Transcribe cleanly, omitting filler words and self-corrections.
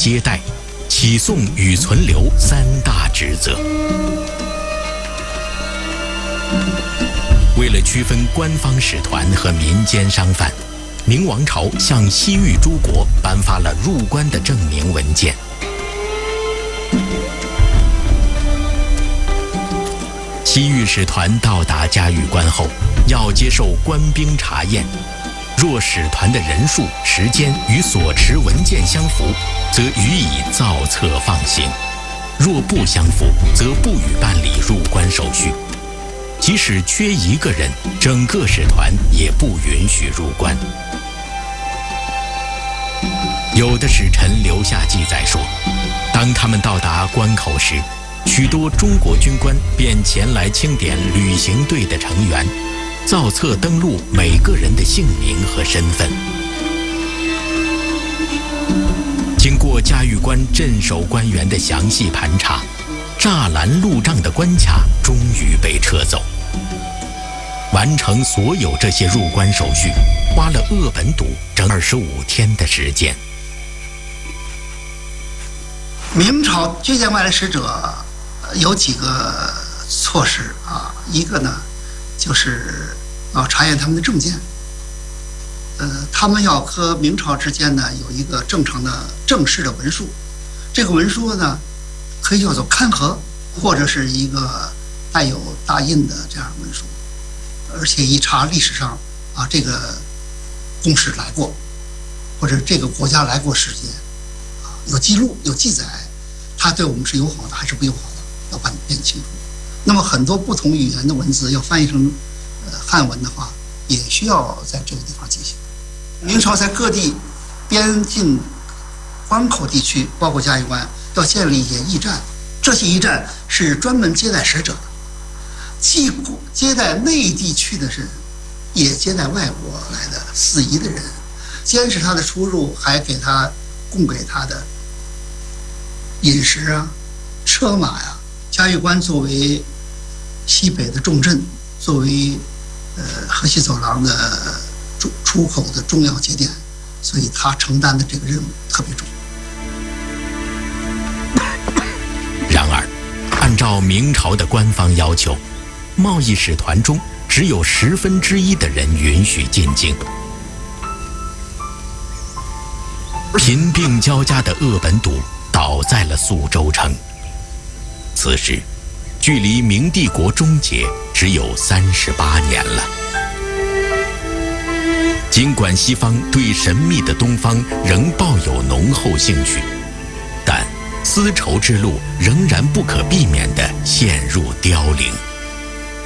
接待、起送与存留3大职责。为了区分官方使团和民间商贩，明王朝向西域诸国颁发了入关的证明文件。西域使团到达嘉峪关后，要接受官兵查验。若使团的人数、时间与所持文件相符，则予以造册放行；若不相符，则不予办理入关手续。即使缺1个人，整个使团也不允许入关。有的使臣留下记载说，当他们到达关口时，许多中国军官便前来清点旅行队的成员，造册登录每个人的姓名和身份。经过嘉峪关镇守官员的详细盘查，栅栏路障的关卡终于被撤走。完成所有这些入关手续，花了鄂本笃整25天的时间。 明朝接见外来使者有几个措施啊，一个呢就是查验他们的证件。他们要和明朝之间呢有一个正常的正式的文书，这个文书呢可以叫做勘核，或者是一个带有大印的这样的文书，而且一查历史上这个公使来过，或者这个国家来过时间有记录有记载，他对我们是友好的还是不友好的，要把你辨清楚。那么很多不同语言的文字要翻译成汉文的话，也需要在这个地方进行。明朝在各地边境关口地区，包括嘉峪关，要建立一些驿站，这些驿站是专门接待使者的，既接待内地去的人，也接待外国来的司仪的人，监视他的出入，还给他供给他的饮食啊、车马呀。嘉峪关作为西北的重镇，作为河西走廊的出口的重要节点，所以他承担的这个任务特别重。 然而，按照明朝的官方要求，贸易使团中只有1/10的人允许进京。贫病交加的鄂本笃倒在了肃州城。此时，距离明帝国终结只有38年了。尽管西方对神秘的东方仍抱有浓厚兴趣，但丝绸之路仍然不可避免地陷入凋零。